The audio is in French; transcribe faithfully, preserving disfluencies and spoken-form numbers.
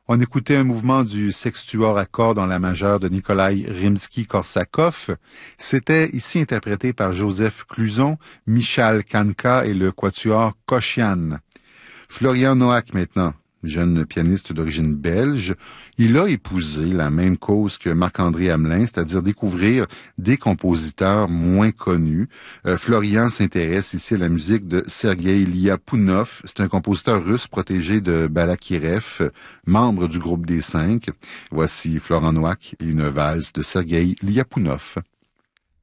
On écoutait un mouvement du sextuor à cordes dans la majeure de Nikolai Rimsky-Korsakov. C'était ici interprété par Joseph Clouzon, Michal Kanka et le quatuor Koshian. Florian Noack maintenant, jeune pianiste d'origine belge, il a épousé la même cause que Marc-André Hamelin, c'est-à-dire découvrir des compositeurs moins connus. Euh, Florian s'intéresse ici à la musique de Sergei Lyapunov. C'est un compositeur russe protégé de Balakirev, membre du groupe des Cinq. Voici Florian Noack et une valse de Sergei Lyapunov.